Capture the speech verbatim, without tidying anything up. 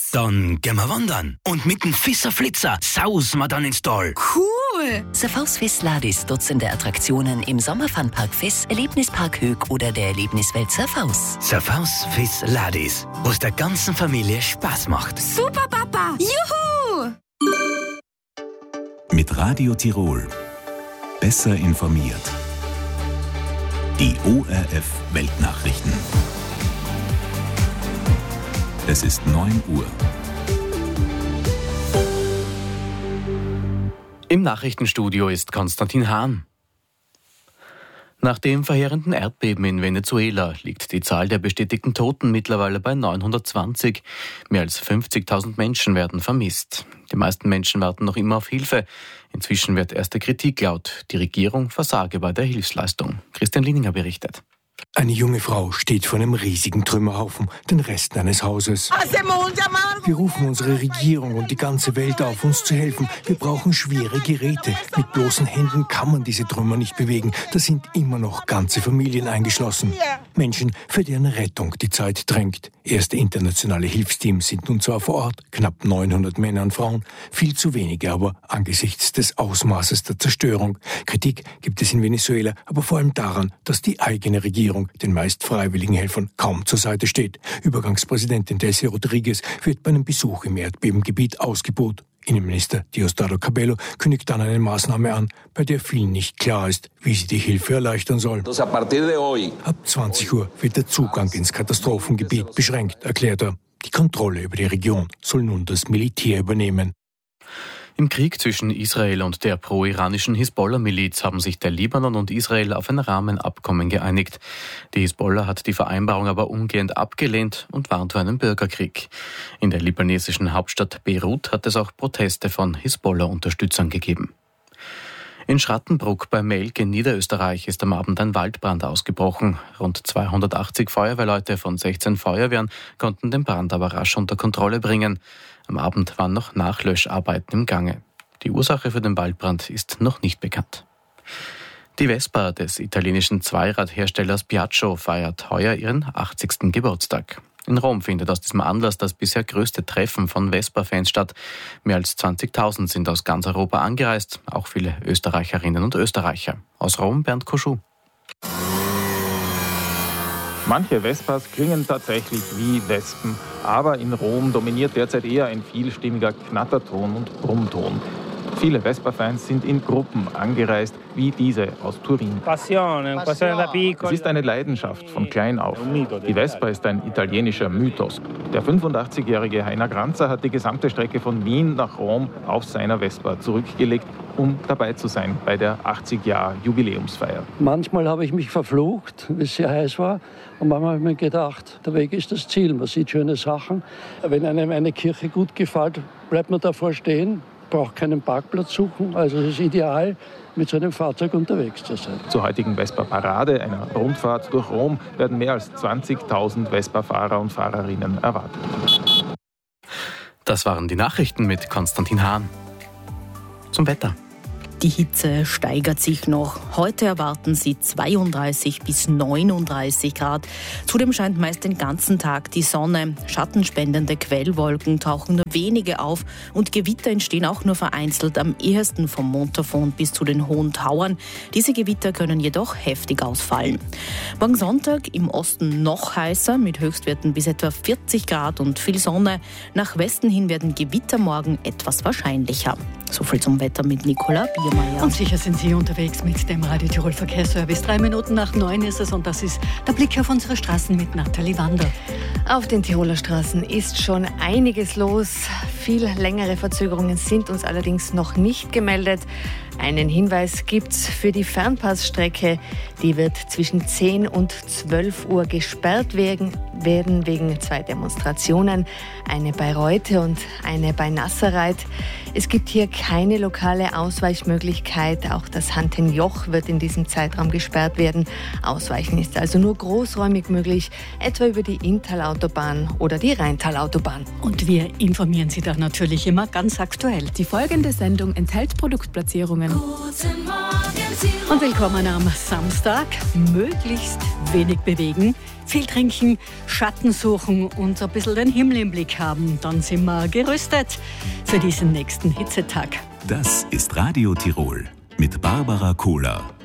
Dann gehen wir wandern. Und mit dem Fisser Flitzer sausen wir dann ins Tal. Cool! Surfaus Fiss Ladis, Dutzende Attraktionen im Sommerfunpark Fiss, Erlebnispark Höck oder der Erlebniswelt Surfaus. Surfaus Fiss Ladis, wo es der ganzen Familie Spaß macht. Super, Papa! Juhu! Mit Radio Tirol. Besser informiert. Die O R F Weltnachrichten. Es ist neun Uhr. Im Nachrichtenstudio ist Konstantin Hahn. Nach dem verheerenden Erdbeben in Venezuela liegt die Zahl der bestätigten Toten mittlerweile bei neunhundertzwanzig. Mehr als fünfzigtausend Menschen werden vermisst. Die meisten Menschen warten noch immer auf Hilfe. Inzwischen wird erste Kritik laut. Die Regierung versage bei der Hilfsleistung. Christian Lininger berichtet. Eine junge Frau steht vor einem riesigen Trümmerhaufen, den Resten eines Hauses. Wir rufen unsere Regierung und die ganze Welt auf, uns zu helfen. Wir brauchen schwere Geräte. Mit bloßen Händen kann man diese Trümmer nicht bewegen. Da sind immer noch ganze Familien eingeschlossen. Menschen, für deren Rettung die Zeit drängt. Erste internationale Hilfsteams sind nun zwar vor Ort, knapp neunhundert Männer und Frauen, viel zu wenige aber angesichts des Ausmaßes der Zerstörung. Kritik gibt es in Venezuela, aber vor allem daran, dass die eigene Regierung den meist freiwilligen Helfern kaum zur Seite steht. Übergangspräsidentin Delcy Rodriguez wird bei einem Besuch im Erdbebengebiet ausgebuht. Innenminister Diosdado Cabello kündigt dann eine Maßnahme an, bei der vielen nicht klar ist, wie sie die Hilfe erleichtern soll. Ab zwanzig Uhr wird der Zugang ins Katastrophengebiet beschränkt, erklärt er. Die Kontrolle über die Region soll nun das Militär übernehmen. Im Krieg zwischen Israel und der pro-iranischen Hisbollah-Miliz haben sich der Libanon und Israel auf ein Rahmenabkommen geeinigt. Die Hisbollah hat die Vereinbarung aber umgehend abgelehnt und warnt vor einem Bürgerkrieg. In der libanesischen Hauptstadt Beirut hat es auch Proteste von Hisbollah-Unterstützern gegeben. In Schrattenbruck bei Melk in Niederösterreich ist am Abend ein Waldbrand ausgebrochen. Rund zweihundertachtzig Feuerwehrleute von sechzehn Feuerwehren konnten den Brand aber rasch unter Kontrolle bringen. Am Abend waren noch Nachlöscharbeiten im Gange. Die Ursache für den Waldbrand ist noch nicht bekannt. Die Vespa des italienischen Zweiradherstellers Piaggio feiert heuer ihren achtzigsten Geburtstag. In Rom findet aus diesem Anlass das bisher größte Treffen von Vespa-Fans statt. Mehr als zwanzigtausend sind aus ganz Europa angereist, auch viele Österreicherinnen und Österreicher. Aus Rom Bernd Koschou. Manche Vespas klingen tatsächlich wie Wespen, aber in Rom dominiert derzeit eher ein vielstimmiger Knatterton und Brummton. Viele Vespa-Fans sind in Gruppen angereist, wie diese aus Turin. Es ist eine Leidenschaft von klein auf. Die Vespa ist ein italienischer Mythos. Der fünfundachtzigjährige Heiner Granzer hat die gesamte Strecke von Wien nach Rom auf seiner Vespa zurückgelegt, um dabei zu sein bei der achtzig-Jahr-Jubiläumsfeier. Manchmal habe ich mich verflucht, wie es sehr heiß war. Und manchmal habe ich mir gedacht, der Weg ist das Ziel. Man sieht schöne Sachen. Wenn einem eine Kirche gut gefällt, bleibt man davor stehen. Braucht keinen Parkplatz suchen, also es ist ideal, mit so einem Fahrzeug unterwegs zu sein. Zur heutigen Vespa-Parade, einer Rundfahrt durch Rom, werden mehr als zwanzigtausend Vespa-Fahrer und Fahrerinnen erwartet. Das waren die Nachrichten mit Konstantin Hahn. Zum Wetter. Die Hitze steigert sich noch. Heute erwarten Sie zweiunddreißig bis neununddreißig Grad. Zudem scheint meist den ganzen Tag die Sonne. Schattenspendende Quellwolken tauchen nur wenige auf und Gewitter entstehen auch nur vereinzelt, am ehesten vom Montafon bis zu den Hohen Tauern. Diese Gewitter können jedoch heftig ausfallen. Morgen Sonntag im Osten noch heißer, mit Höchstwerten bis etwa vierzig Grad und viel Sonne. Nach Westen hin werden Gewitter morgen etwas wahrscheinlicher. So viel zum Wetter mit Nicola Biermeier. Und sicher sind Sie unterwegs mit dem Radio Tirol Verkehrsservice. Drei Minuten nach neun ist es und das ist der Blick auf unsere Straßen mit Nathalie Wander. Auf den Tiroler Straßen ist schon einiges los. Viel längere Verzögerungen sind uns allerdings noch nicht gemeldet. Einen Hinweis gibt's für die Fernpassstrecke. Die wird zwischen zehn und zwölf Uhr gesperrt werden, werden wegen zwei Demonstrationen. Eine bei Reute und eine bei Nasserreit. Es gibt hier keine lokale Ausweichmöglichkeit. Auch das Hantenjoch wird in diesem Zeitraum gesperrt werden. Ausweichen ist also nur großräumig möglich, etwa über die Inntalautobahn oder die Rheintalautobahn. Und wir informieren Sie da natürlich immer ganz aktuell. Die folgende Sendung enthält Produktplatzierungen. Und willkommen am Samstag. Möglichst wenig bewegen, viel trinken, Schatten suchen und ein bisschen den Himmel im Blick haben. Dann sind wir gerüstet für diesen nächsten Hitzetag. Das ist Radio Tirol mit Barbara Kohler.